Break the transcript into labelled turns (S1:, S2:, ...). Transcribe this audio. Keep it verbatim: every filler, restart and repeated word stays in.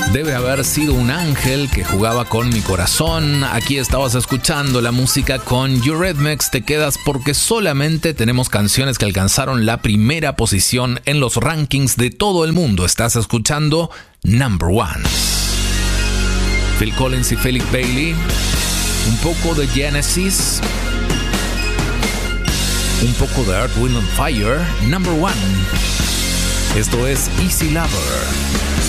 S1: Debe haber sido un ángel que jugaba con mi corazón. Aquí estabas escuchando la música con Eurythmics. Te quedas porque solamente tenemos canciones que alcanzaron la primera posición en los rankings de todo el mundo. Estás escuchando Number One. Phil Collins y Felix Bailey. Un poco de Genesis. Un poco de Earth, Wind and Fire. Number One. Esto es Easy Lover.